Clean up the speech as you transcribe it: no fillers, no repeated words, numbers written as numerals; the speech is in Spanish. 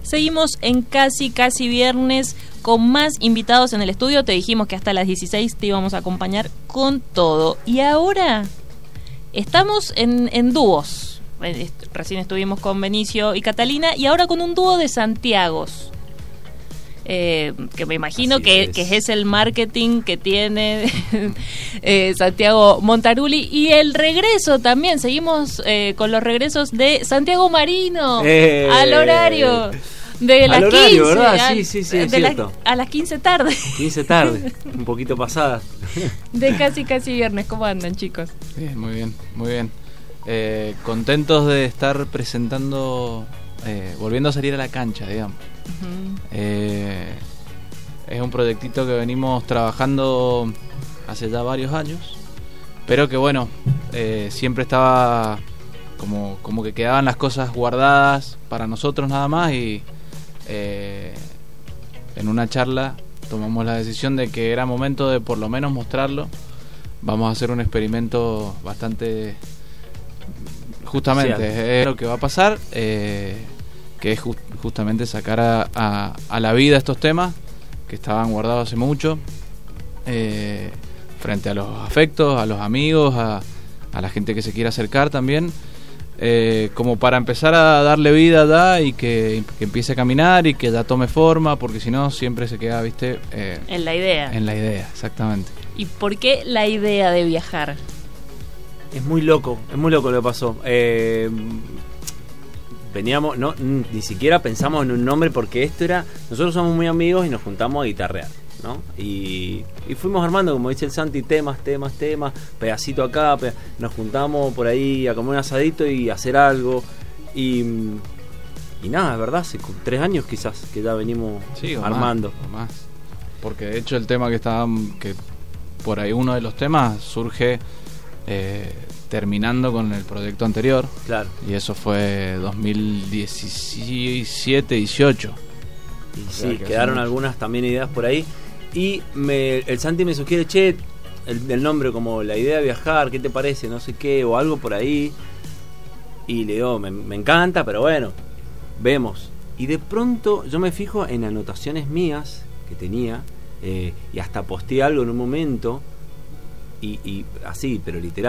Seguimos en Casi Viernes con más invitados en el estudio. Te dijimos que hasta las 16 te íbamos a acompañar con todo. Y ahora estamos en dúos. Recién estuvimos con Benicio y Catalina y ahora con un dúo de Santiagos. Que me imagino que es el marketing que tiene Santiago Montaruli. Y el regreso también, seguimos con los regresos de Santiago Marino al horario de las 15, ¿verdad? Sí, es cierto. A las 15 tarde. 15 tarde, un poquito pasada. De Casi Viernes. ¿Cómo andan, chicos? Bien, muy bien. Contentos de estar presentando, volviendo a salir a la cancha, digamos. Es un proyectito que venimos trabajando hace ya varios años, pero que bueno, siempre estaba como que quedaban las cosas guardadas para nosotros nada más, y en una charla tomamos la decisión de que era momento de por lo menos mostrarlo. Vamos a hacer un experimento bastante, justamente es lo que va a pasar, que es justamente sacar a la vida estos temas que estaban guardados hace mucho, frente a los afectos, a los amigos, a la gente que se quiera acercar también, como para empezar a darle vida ya y que empiece a caminar y que ya tome forma, porque si no siempre se queda, ¿viste? En la idea. En la idea, exactamente. ¿Y por qué la idea de viajar? Es muy loco lo que pasó. Veníamos, ni siquiera pensamos en un nombre, porque nosotros somos muy amigos y nos juntamos a guitarrear, ¿no? Y fuimos armando, como dice el Santi, temas, pedacito acá, nos juntamos por ahí a comer un asadito y hacer algo. Y nada, es verdad, hace 3 años quizás que ya venimos armando. Más. Porque de hecho el tema que por ahí uno de los temas surge terminando con el proyecto anterior. Claro. Y eso fue 2017-18. Y sí, quedaron algunas también ideas por ahí. Y el Santi me sugiere, el nombre, como la idea de viajar, ¿qué te parece? No sé qué, o algo por ahí. Y le digo, me encanta, pero bueno, vemos. Y de pronto yo me fijo en anotaciones mías que tenía, y hasta posteé algo en un momento, y así, pero literal.